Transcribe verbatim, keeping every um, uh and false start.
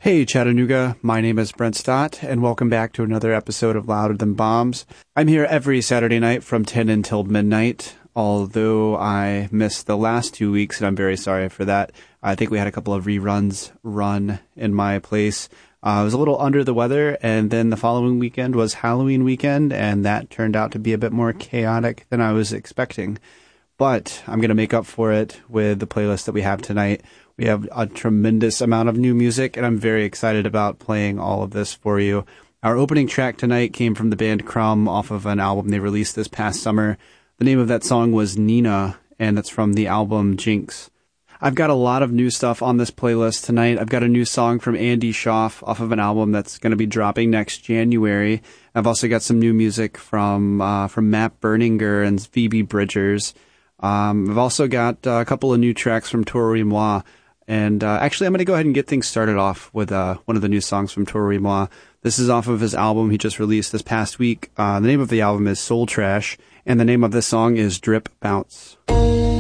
Hey Chattanooga, my name is Brent Stott, and welcome back to another episode of Louder Than Bombs. I'm here every Saturday night from ten until midnight, although I missed the last two weeks, and I'm very sorry for that. I think we had a couple of reruns run in my place. Uh, I was a little under the weather, and then the following weekend was Halloween weekend, and that turned out to be a bit more chaotic than I was expecting. But I'm going to make up for it with the playlist that we have tonight. We have a tremendous amount of new music, and I'm very excited about playing all of this for you. Our opening track tonight came from the band Crumb off of an album they released this past summer. The name of that song was Nina, and that's from the album Jinx. I've got a lot of new stuff on this playlist tonight. I've got a new song from Andy Schaaf off of an album that's going to be dropping next January. I've also got some new music from uh, from Matt Berninger and Phoebe Bridgers. Um, I've also got uh, a couple of new tracks from Toro y Moi. And uh, actually, I'm going to go ahead and get things started off with uh, one of the new songs from Toro y Moi. This is off of his album he just released this past week. Uh, the name of the album is Soul Trash, and the name of this song is Drip Bounce.